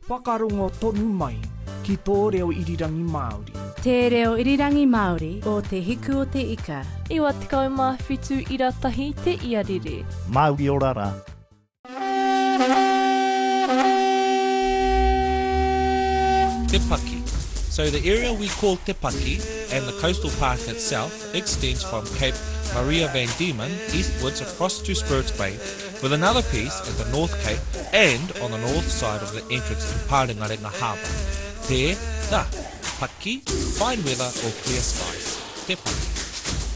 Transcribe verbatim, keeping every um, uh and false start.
whakarongo tonu mai ki tō reo irirangi Māori. Te reo irirangi Māori o te hiku o te ika. Iwa tekau mā whitu iratahi te iarere. Māori ora rā. Te Paki. So the area we call Te Paki and the coastal park itself extends from Cape Maria van Diemen eastwards across to Spirits Bay, with another piece at the North Cape and on the north side of the entrance to Pārengarenga Harbour. Te, da, Paki, fine weather or clear skies. Te Paki.